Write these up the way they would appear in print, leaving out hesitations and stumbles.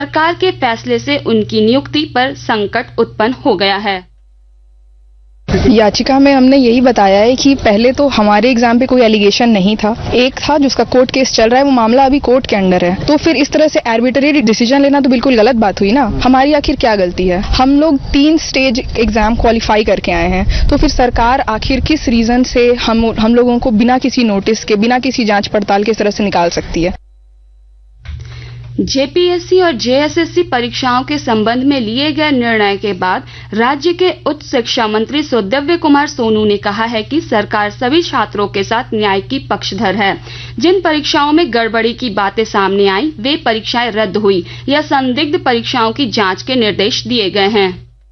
सरकार के फैसले से उनकी नियुक्ति पर संकट उत्पन्न हो गया है। याचिका में हमने यही बताया है कि पहले तो हमारे एग्जाम पे कोई एलिगेशन नहीं था, एक था जिसका कोर्ट केस चल रहा है, वो मामला अभी कोर्ट के अंडर है, तो फिर इस तरह से आर्बिट्रेरी डिसीजन लेना तो बिल्कुल गलत बात हुई ना। हमारी आखिर क्या गलती है? हम लोग 3 स्टेज एग्जाम क्वालिफाई करके आए हैं, तो फिर सरकार आखिर किस रीजन से हम लोगों को बिना किसी नोटिस के, बिना किसी जांच पड़ताल के इस तरह से निकाल सकती है? जेपीएससी और जेएसएससी परीक्षाओं के संबंध में लिए गए निर्णय के बाद राज्य के उच्च शिक्षा मंत्री सुदिव्य कुमार सोनू ने कहा है कि सरकार सभी छात्रों के साथ न्याय की पक्षधर है। जिन परीक्षाओं में गड़बड़ी की बातें सामने आई, वे परीक्षाएं रद्द हुई या संदिग्ध परीक्षाओं की जांच के निर्देश दिए गए हैं।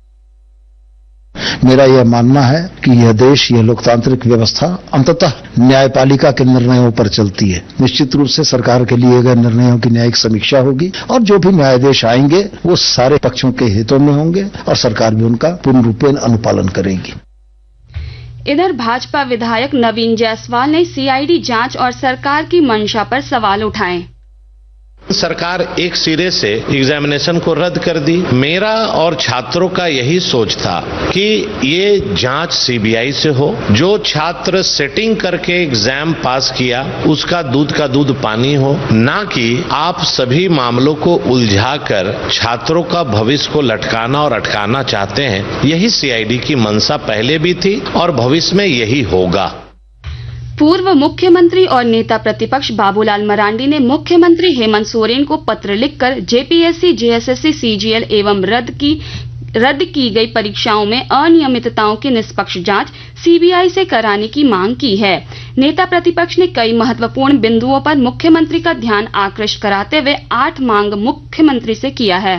मेरा यह मानना है कि यह देश, यह लोकतांत्रिक व्यवस्था अंततः न्यायपालिका के निर्णयों पर चलती है। निश्चित रूप से सरकार के लिए गए निर्णयों की न्यायिक समीक्षा होगी और जो भी न्यायाधीश आएंगे वो सारे पक्षों के हितों में होंगे और सरकार भी उनका पूर्ण रूपेण अनुपालन करेगी। इधर भाजपा विधायक नवीन जायसवाल ने सीआईडी जांच और सरकार की मंशा पर सवाल उठाए। सरकार एक सिरे से एग्जामिनेशन को रद्द कर दी। मेरा और छात्रों का यही सोच था कि ये जांच सीबीआई से हो। जो छात्र सेटिंग करके एग्जाम पास किया उसका दूध का दूध पानी हो, ना कि आप सभी मामलों को उलझाकर छात्रों का भविष्य को लटकाना और अटकाना चाहते हैं। यही सीआईडी की मंशा पहले भी थी और भविष्य में यही होगा। पूर्व मुख्यमंत्री और नेता प्रतिपक्ष बाबूलाल मरांडी ने मुख्यमंत्री हेमंत सोरेन को पत्र लिखकर जेपीएससी, जेएसएससी, सीजीएल एवं रद्द की गई परीक्षाओं में अनियमितताओं की निष्पक्ष जांच सीबीआई से कराने की मांग की है। नेता प्रतिपक्ष ने कई महत्वपूर्ण बिंदुओं पर मुख्यमंत्री का ध्यान आकृष्ट कराते हुए 8 मांग मुख्यमंत्री से किया है।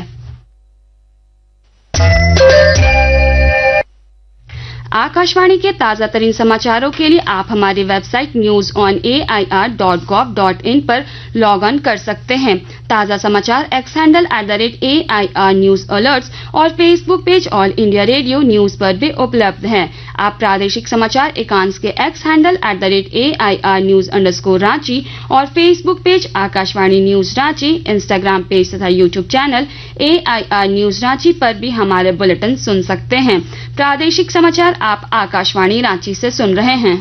आकाशवाणी के ताजा तरीन समाचारों के लिए आप हमारी वेबसाइट newsonair.gov.in पर लॉग ऑन कर सकते हैं। ताजा समाचार x handle @AIR news alerts और Facebook page all India radio news पर भी उपलब्ध हैं। आप प्रादेशिक समाचार एकांश के एक्स हैंडल @AIR न्यूज_रांची और Facebook page Akashvani news Ranchi, Instagram page तथा YouTube channel AIR news Ranchi पर भी हमारे बुलेटिन सुन सकते हैं। प्रादेशिक समाचार आप आकाशवाणी रांची से सुन रहे हैं।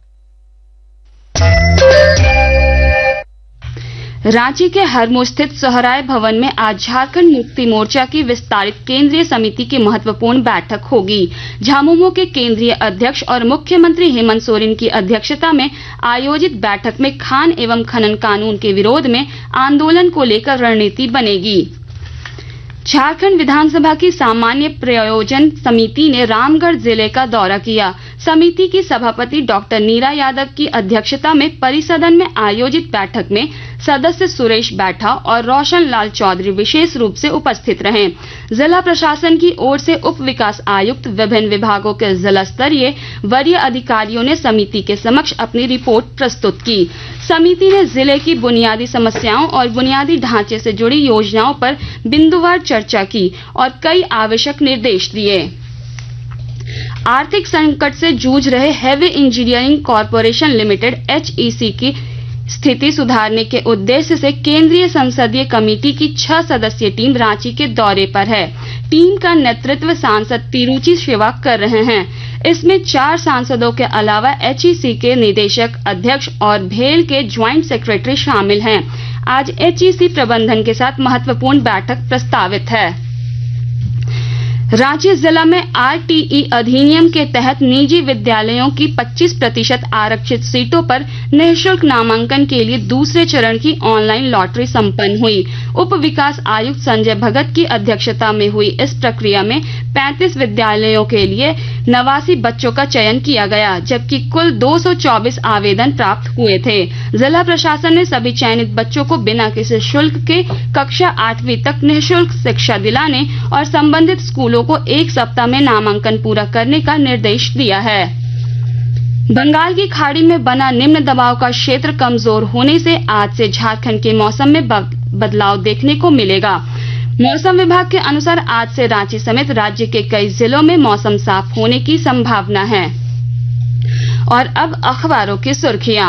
रांची के हरमू स्थित सोहराय भवन में आज झारखंड मुक्ति मोर्चा की विस्तारित केंद्रीय समिति की महत्वपूर्ण बैठक होगी। झामुमो के केंद्रीय अध्यक्ष और मुख्यमंत्री हेमंत सोरेन की अध्यक्षता में आयोजित बैठक में खान एवं खनन कानून के विरोध में आंदोलन को लेकर रणनीति बनेगी। झारखंड विधानसभा की सामान्य प्रयोजन समिति ने रामगढ़ जिले का दौरा किया। समिति की सभापति डॉक्टर नीरा यादव की अध्यक्षता में परिसदन में आयोजित बैठक में सदस्य सुरेश बैठा और रोशन लाल चौधरी विशेष रूप से उपस्थित रहे। जिला प्रशासन की ओर से उप विकास आयुक्त, विभिन्न विभागों के जिला स्तरीय वरीय अधिकारियों ने समिति के समक्ष अपनी रिपोर्ट प्रस्तुत की। समिति ने जिले की बुनियादी समस्याओं और बुनियादी ढांचे से जुड़ी योजनाओं पर बिंदुवार चर्चा की और कई आवश्यक निर्देश दिए। आर्थिक संकट से जूझ रहे heavy engineering corporation limited HEC की स्थिति सुधारने के उद्देश्य से केंद्रीय संसदीय कमेटी की 6 सदस्यीय टीम रांची के दौरे पर है। टीम का नेतृत्व सांसद तिरुचि शिवा कर रहे हैं। इसमें 4 सांसदों के अलावा HEC के निदेशक, अध्यक्ष और भेल के ज्वाइंट सेक्रेटरी शामिल हैं। आज HEC प्रबंधन के साथ महत्वपूर्ण बैठक प्रस्तावित है। रांची जिला में RTE अधिनियम के तहत निजी विद्यालयों की 25% आरक्षित सीटों पर निःशुल्क नामांकन के लिए दूसरे चरण की ऑनलाइन लॉटरी संपन्न हुई। उप विकास आयुक्त संजय भगत की अध्यक्षता में हुई इस प्रक्रिया में 35 विद्यालयों के लिए 89 बच्चों का चयन किया गया, जबकि कुल 224 आवेदन प्राप्त हुए थे। जिला प्रशासन ने सभी चयनित बच्चों को बिना किसी शुल्क के कक्षा 8वीं तक निःशुल्क शिक्षा दिलाने और संबंधित स्कूलों को 1 सप्ताह में नामांकन पूरा करने का निर्देश दिया है। बंगाल की खाड़ी में बना निम्न दबाव का क्षेत्र कमजोर होने से आज से झारखंड के मौसम में बदलाव देखने को मिलेगा। मौसम विभाग के अनुसार आज से रांची समेत राज्य के कई जिलों में मौसम साफ होने की संभावना है। और अब अखबारों की सुर्खियां।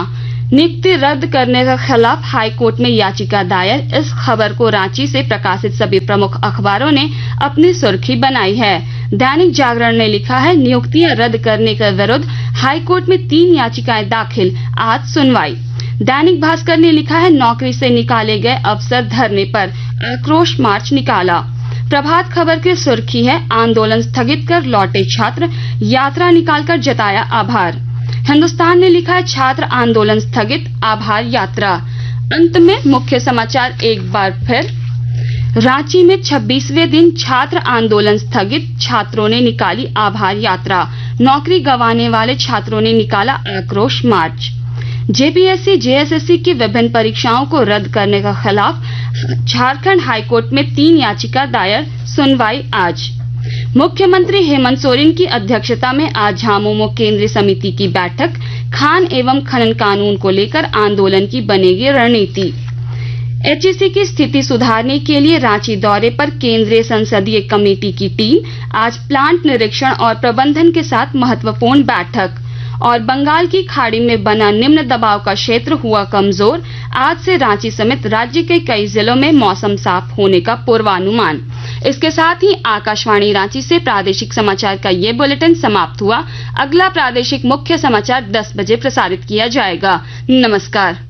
नियुक्ति रद्द करने के खिलाफ हाईकोर्ट में याचिका दायर। इस खबर को रांची से प्रकाशित सभी प्रमुख अखबारों ने अपनी सुर्खी बनाई है। दैनिक जागरण ने लिखा है, नियुक्तियां रद्द करने के विरुद्ध हाईकोर्ट में 3 याचिकाएं दाखिल, आज सुनवाई। दैनिक भास्कर ने लिखा है, नौकरी से निकाले गए अफसर धरने पर, आक्रोश मार्च निकाला। प्रभात खबर की सुर्खी है, आंदोलन स्थगित कर लौटे छात्र, यात्रा निकालकर जताया आभार। हिंदुस्तान ने लिखा है, छात्र आंदोलन स्थगित, आभार यात्रा। अंत में मुख्य समाचार एक बार फिर। रांची में 26वें दिन छात्र आंदोलन स्थगित, छात्रों ने निकाली आभार यात्रा। नौकरी गंवाने वाले छात्रों ने निकाला आक्रोश मार्च। जेपीएससी जेएसएससी की विभिन्न परीक्षाओं को रद्द करने के खिलाफ झारखंड हाईकोर्ट में 3 याचिका दायर, सुनवाई आज। मुख्यमंत्री हेमंत सोरेन की अध्यक्षता में आज झामुमो केंद्रीय समिति की बैठक, खान एवं खनन कानून को लेकर आंदोलन की बनेगी रणनीति। एचईसी की स्थिति सुधारने के लिए रांची दौरे पर केंद्रीय संसदीय कमेटी की टीम, आज प्लांट निरीक्षण और प्रबंधन के साथ महत्वपूर्ण बैठक। और बंगाल की खाड़ी में बना निम्न दबाव का क्षेत्र हुआ कमजोर, आज से रांची समेत राज्य के कई जिलों में मौसम साफ होने का पूर्वानुमान। इसके साथ ही आकाशवाणी रांची से प्रादेशिक समाचार का ये बुलेटिन समाप्त हुआ। अगला प्रादेशिक मुख्य समाचार 10 बजे प्रसारित किया जाएगा। नमस्कार।